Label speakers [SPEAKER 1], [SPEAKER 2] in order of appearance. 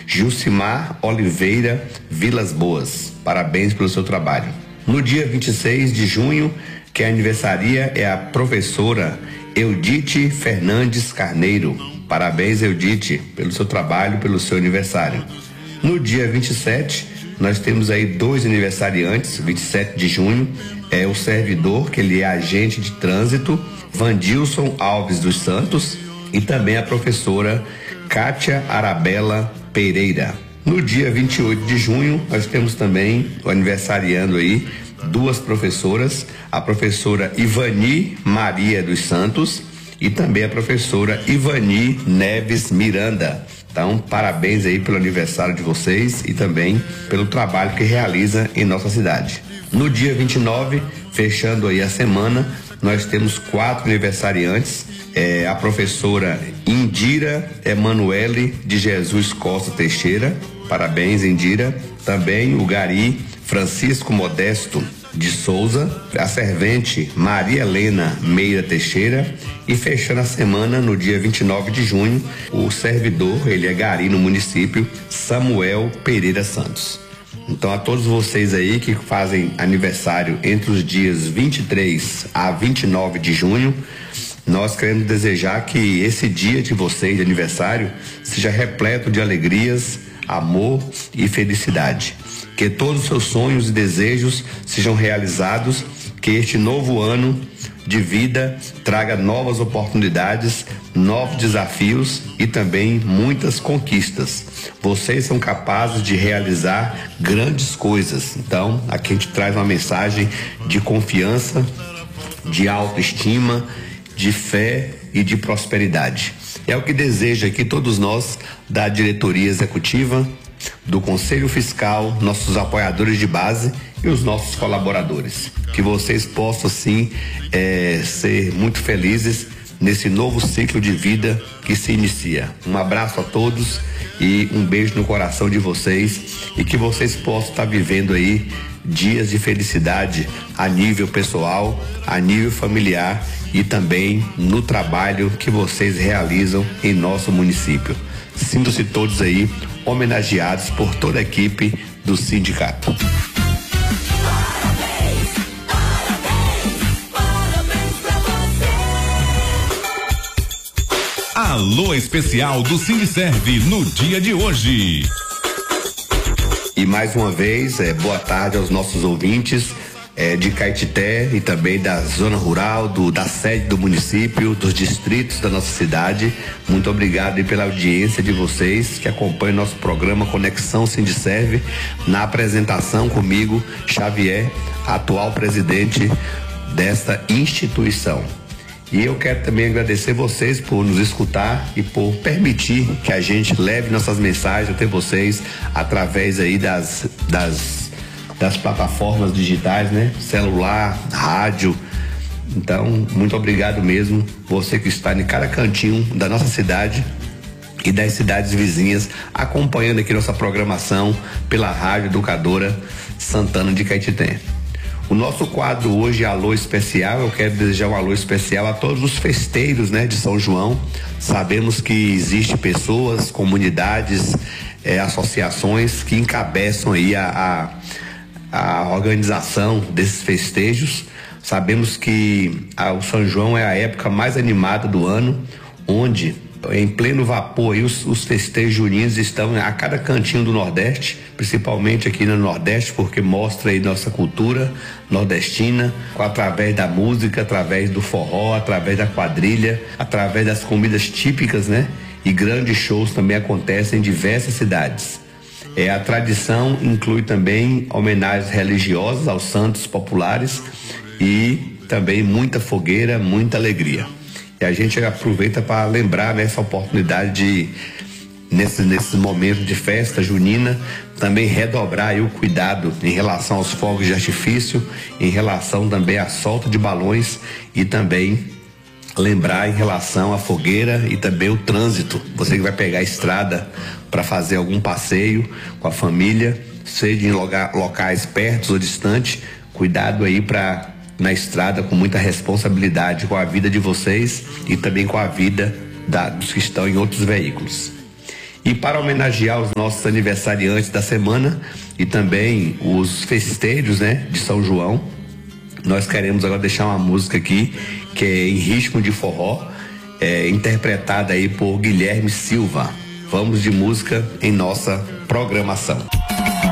[SPEAKER 1] Jucimar Oliveira Vilas Boas. Parabéns pelo seu trabalho. No dia 26 de junho, que aniversaria é a professora Eudite Fernandes Carneiro. Parabéns, Eudite, pelo seu trabalho, pelo seu aniversário. No dia 27, nós temos aí 2 aniversariantes. 27 de junho é o servidor, que ele é agente de trânsito, Vandilson Alves dos Santos, e também a professora Kátia Arabella Pereira. No dia 28 de junho, nós temos também o aniversariando aí 2 professoras, a professora Ivani Maria dos Santos e também a professora Ivani Neves Miranda. Então, parabéns aí pelo aniversário de vocês e também pelo trabalho que realiza em nossa cidade. No dia 29, fechando aí a semana, nós temos 4 aniversariantes. A professora Indira Emanuele de Jesus Costa Teixeira. Parabéns, Indira. Também o gari Francisco Modesto de Souza, a servente Maria Helena Meira Teixeira, e fechando a semana no dia 29 de junho, o servidor, ele é gari no município, Samuel Pereira Santos. Então, a todos vocês aí que fazem aniversário entre os dias 23 a 29 de junho, nós queremos desejar que esse dia de vocês de aniversário seja repleto de alegrias, amor e felicidade. Que todos os seus sonhos e desejos sejam realizados, que este novo ano de vida traga novas oportunidades, novos desafios e também muitas conquistas. Vocês são capazes de realizar grandes coisas. Então, aqui a gente traz uma mensagem de confiança, de autoestima, de fé e de prosperidade. É o que deseja aqui todos nós da diretoria executiva, do Conselho Fiscal, nossos apoiadores de base e os nossos colaboradores. Que vocês possam, sim, ser muito felizes nesse novo ciclo de vida que se inicia. Um abraço a todos e um beijo no coração de vocês, e que vocês possam estar vivendo aí dias de felicidade a nível pessoal, a nível familiar e também no trabalho que vocês realizam em nosso município. Sintam-se todos aí homenageados por toda a equipe do sindicato.
[SPEAKER 2] Parabéns pra você. Alô especial do Sindiserve no dia de hoje.
[SPEAKER 1] E mais uma vez, boa tarde aos nossos ouvintes de Caetité e também da zona rural, da sede do município, dos distritos da nossa cidade. Muito obrigado aí pela audiência de vocês que acompanham nosso programa Conexão Sindiserve, na apresentação comigo, Xavier, atual presidente desta instituição. E eu quero também agradecer vocês por nos escutar e por permitir que a gente leve nossas mensagens até vocês através aí das plataformas digitais, né? Celular, rádio. Então, muito obrigado mesmo, você que está em cada cantinho da nossa cidade e das cidades vizinhas, acompanhando aqui nossa programação pela Rádio Educadora Santana de Caetité. O nosso quadro hoje é Alô Especial. Eu quero desejar um alô especial a todos os festeiros, né, de São João. Sabemos que existem pessoas, comunidades, associações que encabeçam aí a organização desses festejos. Sabemos que o São João é a época mais animada do ano, onde em pleno vapor aí os festejos juninos estão a cada cantinho do Nordeste, principalmente aqui no Nordeste, porque mostra aí nossa cultura nordestina, através da música, através do forró, através da quadrilha, através das comidas típicas, né? E grandes shows também acontecem em diversas cidades. A tradição inclui também homenagens religiosas aos santos populares e também muita fogueira, muita alegria. E a gente aproveita para lembrar nessa oportunidade de, nesse momento de festa junina, também redobrar aí o cuidado em relação aos fogos de artifício, em relação também à solta de balões e também lembrar em relação à fogueira e também o trânsito. Você que vai pegar a estrada para fazer algum passeio com a família, seja em locais perto ou distantes, cuidado aí na estrada com muita responsabilidade com a vida de vocês e também com a vida dos que estão em outros veículos. E para homenagear os nossos aniversariantes da semana e também os festejos, né, de São João, nós queremos agora deixar uma música aqui que é em ritmo de forró, interpretada aí por Guilherme Silva. Vamos de música em nossa programação.